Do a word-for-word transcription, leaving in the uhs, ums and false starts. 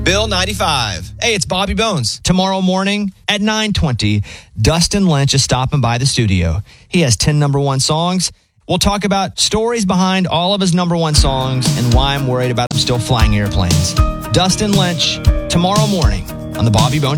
Bill ninety-five. Hey, it's Bobby Bones. Tomorrow morning at nine twenty, Dustin Lynch is stopping by the studio. He has ten number one songs. We'll talk about stories behind all of his number one songs and why I'm worried about him still flying airplanes. Dustin Lynch, tomorrow morning on The Bobby Bones